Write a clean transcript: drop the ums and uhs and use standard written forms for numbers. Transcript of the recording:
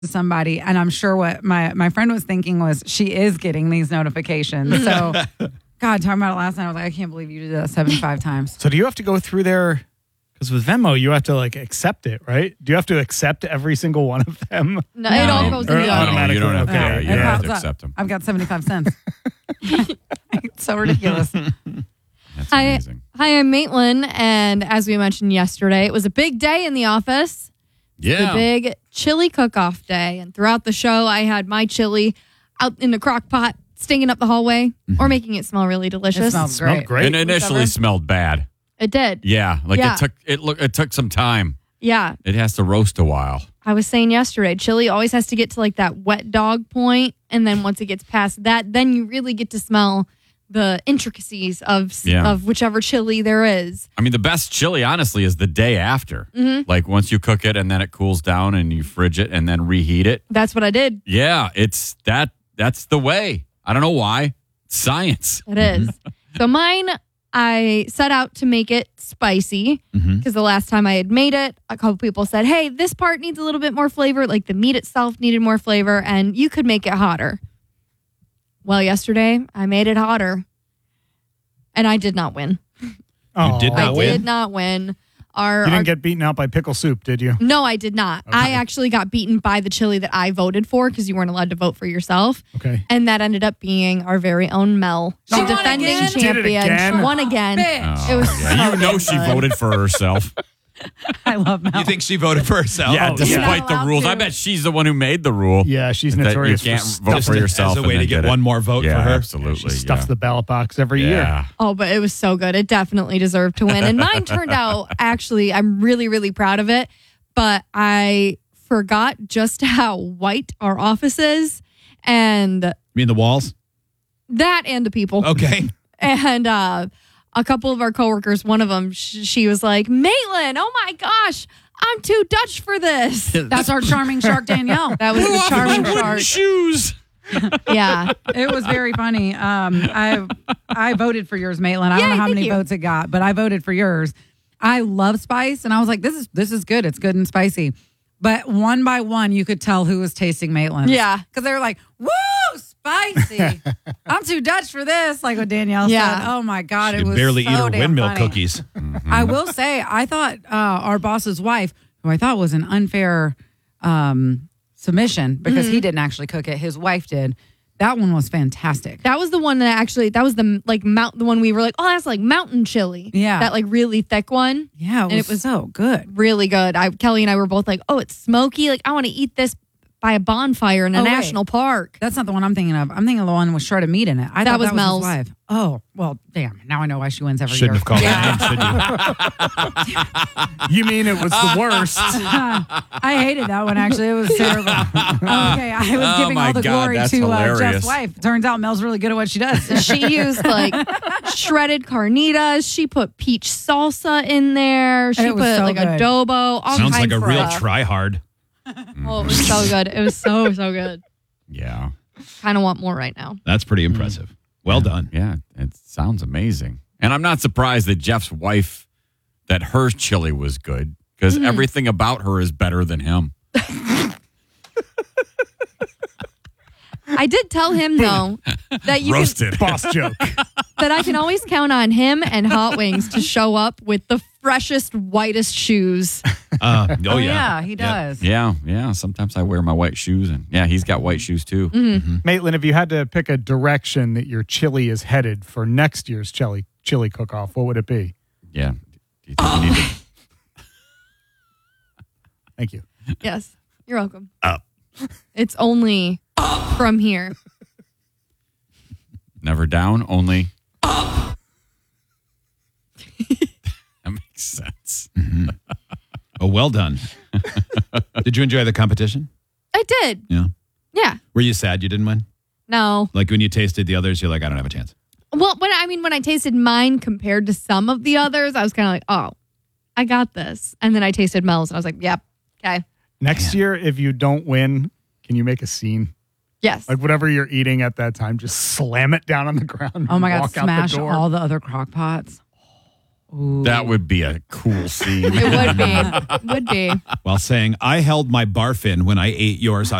somebody, and I'm sure what my friend was thinking was she is getting these notifications. So, God, talking about it last night, I was like, I can't believe you did that 75 times. So do you have to go through there? Because with Venmo, you have to accept it, right? Do you have to accept every single one of them? No, it all goes in the automatically. You don't have to. Okay. Yeah, you don't have to accept them. I've got 75 cents. It's so ridiculous. That's amazing. Hi, I'm Maitland, and as we mentioned yesterday, it was a big day in the office. Yeah. The big chili cook-off day. And throughout the show, I had my chili out in the crock pot, stinging up the hallway, or making it smell really delicious. It smells great. great. It initially smelled bad. It did. Yeah, Yeah. it took some time. Yeah. It has to roast a while. I was saying yesterday, chili always has to get to that wet dog point, and then once it gets past that, then you really get to smell the intricacies of whichever chili there is. I mean, the best chili, honestly, is the day after. Mm-hmm. Like once you cook it and then it cools down and you fridge it and then reheat it. That's what I did. Yeah, that's the way. I don't know why. It's science. It is. So mine, I set out to make it spicy because the last time I had made it, a couple people said, hey, this part needs a little bit more flavor. Like the meat itself needed more flavor and you could make it hotter. Well, yesterday I made it hotter and I did not win. Oh, You did not I win? did not win. You didn't get beaten out by pickle soup, did you? No, I did not. Okay. I actually got beaten by the chili that I voted for because you weren't allowed to vote for yourself. Okay. And that ended up being our very own Mel. She The won defending again? She did it champion. again? She won again. Bitch. It was Yeah, so you know she good. voted for herself. I love Mel. You think she voted for herself? Yeah, Oh, despite You're the not rules. allowed I to. bet she's the one who made the rule. Yeah, she's that notorious you can't for vote for Just yourself as a and way then to get it. one more vote Yeah, for her. absolutely. She stuffs yeah. the ballot box every year. Yeah. Oh, but it was so good. It definitely deserved to win. And mine turned out, actually, I'm really, really proud of it. But I forgot just how white our office is. And You mean the walls? that and the people. Okay. And a couple of our coworkers, one of them, she was like, Maitland, oh my gosh, I'm too Dutch for this. That's our charming shark, Danielle. That was the charming shark. Shoes. Yeah. It was very funny. I voted for yours, Maitland. I don't Yay, know how thank many you. votes it got, but I voted for yours. I love spice, and I was like, this is good. It's good and spicy. But one by one, you could tell who was tasting Maitland's. Yeah. Because they were like, woo, spicy. I'm too Dutch for this, like what Danielle Yeah. said. Oh, my God. She It was barely so eat her damn windmill funny. cookies. I will say, I thought our boss's wife, who I thought was an unfair submission because he didn't actually cook it, his wife did. That one was fantastic. That was the one that actually, that was the the one we were like, oh, that's like mountain chili. Yeah. That really thick one. Yeah, And it was so good. Really good. Kelly and I were both like, oh, it's smoky. Like, I want to eat this by a bonfire in a Oh, wait. national park. That's not the one I'm thinking of. I'm thinking of the one with shredded meat in it. I That thought was that Mel's. his wife. Oh, well, damn. Now I know why she wins every Shouldn't year. have called that name, should you? You mean it was the worst? I hated that one, actually. It was terrible. Okay, I was giving my all the God, glory that's to hilarious. Jeff's wife. Turns out Mel's really good at what she does. She used shredded carnitas. She put peach salsa in there. She It was put so adobo. good. All Sounds like kinds a of real stuff. try hard. Oh, it was so good. It was so good. Yeah. Kind of want more right now. That's pretty impressive. Well done. Yeah, it sounds amazing. And I'm not surprised that Jeff's wife, that her chili was good because everything about her is better than him. I did tell him though that you can, Roasted. Boss joke. that I can always count on him and Hot Wings to show up with the freshest, whitest shoes. Oh, yeah, he does. Yeah. Sometimes I wear my white shoes, and yeah, he's got white shoes too. Maitland, if you had to pick a direction that your chili is headed for next year's chili cook-off, what would it be? Yeah. Do you think you need to Thank you. Yes, you're welcome. Up. It's only from here. never down, only up? That makes sense. Oh, well done. Did you enjoy the competition? I did. Yeah. Yeah. Were you sad you didn't win? No. Like when you tasted the others, you're like, I don't have a chance. Well, when I tasted mine compared to some of the others, I was kind of like, oh, I got this. And then I tasted Mel's, and I was like, yep, okay, Next year, if you don't win, can you make a scene? yes. Like whatever you're eating at that time, just slam it down on the ground. Oh, my and God. walk out Smash the door. all the other crock pots. That would be a cool scene. It would be. While saying, I held my barf in when I ate yours